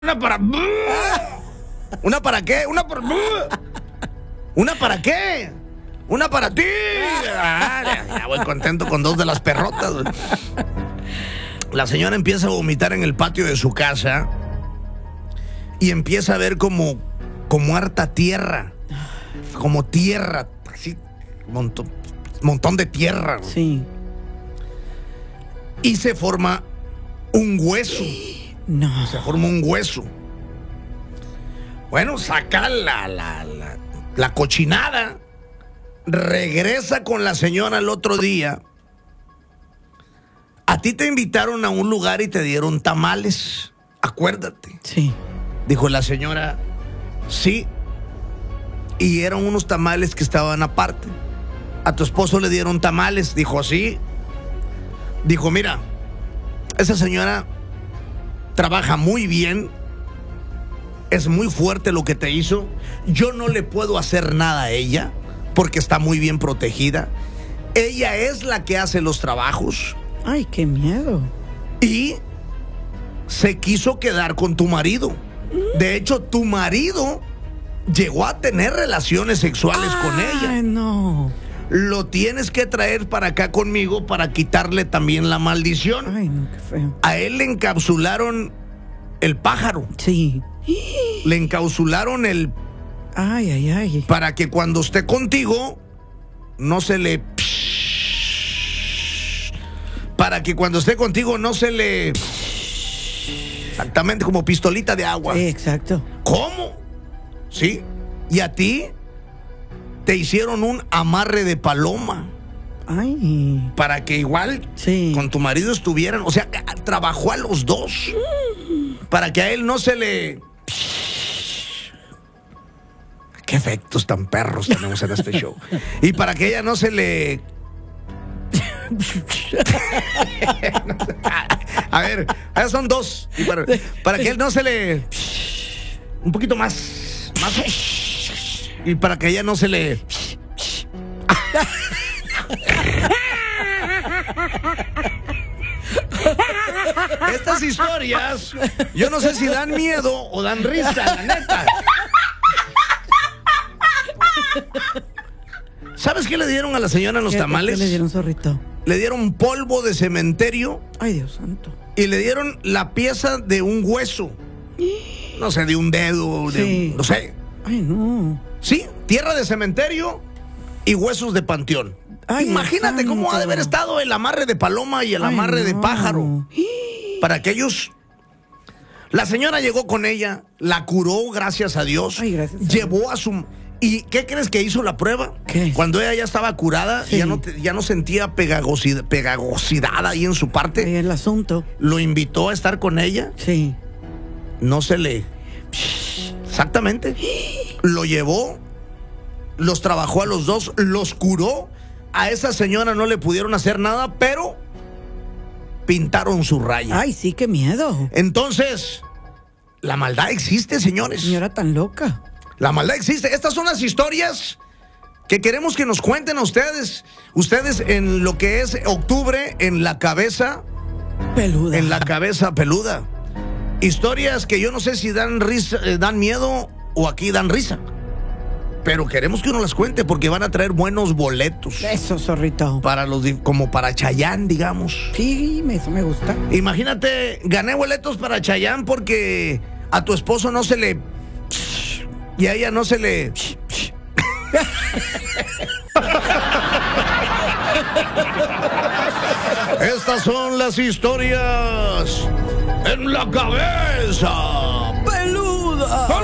Una para... ¿Una para qué? Una para... ¿Una para qué? Una para ti. Ya voy contento con 2 de las perrotas. La señora empieza a vomitar en el patio de su casa y empieza a ver como harta tierra. Como tierra, así, montón de tierra. Sí. Y se forma un hueso. No. Se forma un hueso. Bueno, saca la cochinada. Regresa con la señora el otro día. A ti te invitaron a un lugar y te dieron tamales. Acuérdate. Sí. Dijo la señora, sí. Y eran unos tamales que estaban aparte. A tu esposo le dieron tamales. Dijo, sí. Dijo, mira, esa señora trabaja muy bien. Es muy fuerte lo que te hizo. Yo no le puedo hacer nada a ella porque está muy bien protegida. Ella es la que hace los trabajos. Ay, qué miedo. Y se quiso quedar con tu marido. De hecho, tu marido llegó a tener relaciones sexuales con ella. Ay, no. Lo tienes que traer para acá conmigo para quitarle también la maldición. Ay, no, qué feo. A él le encapsularon el pájaro. Sí. Le encapsularon el... Ay. Para que cuando esté contigo, no se le... Para que cuando esté contigo no se le... Exactamente, como pistolita de agua. Sí, exacto. ¿Cómo? Sí. Y a ti te hicieron un amarre de paloma. Ay. Para que igual Sí. con tu marido estuvieran. O sea, trabajó a los dos. Para que a él no se le... Qué efectos tan perros tenemos en este show. Y para que ella no se le... A ver, son 2. Y para que él no se le... Un poquito más. Y para que ella no se le... Estas historias, yo no sé si dan miedo o dan risa, la neta. ¿Sabes qué le dieron a la señora en los tamales? ¿Qué le dieron, zorrito? Le dieron polvo de cementerio. Ay, Dios santo. Y le dieron la pieza de un hueso. No sé, de un dedo, Sí. no sé. Ay, no. Sí, tierra de cementerio y huesos de panteón. Ay, imagínate cómo ha de haber santo. estado el amarre de paloma y el Ay, amarre de no. pájaro. Para que ellos... La señora llegó con ella, la curó, gracias a Dios. Ay, gracias a Llevó a su... ¿Y qué crees que hizo la prueba? ¿Qué? Cuando ella ya estaba curada, Sí. ya no sentía pegajosidad ahí en su parte. Ahí el asunto. Lo invitó a estar con ella. Sí. No se le... Exactamente. Lo llevó, los trabajó a los dos, los curó. A esa señora no le pudieron hacer nada, pero pintaron su raya. Ay, sí, qué miedo. Entonces, la maldad existe, señores. Señora tan loca. La maldad existe. Estas son las historias que queremos que nos cuenten a ustedes. Ustedes en lo que es octubre, en la cabeza... Peluda. En la cabeza peluda. Historias que yo no sé si dan risa, dan miedo o aquí dan risa. Pero queremos que uno las cuente porque van a traer buenos boletos. Eso, zorrito. Para como para Chayanne, digamos. Sí, eso me gusta. Imagínate, gané boletos para Chayanne porque a tu esposo no se le... Y a ella no se le... Estas son las historias en la cabeza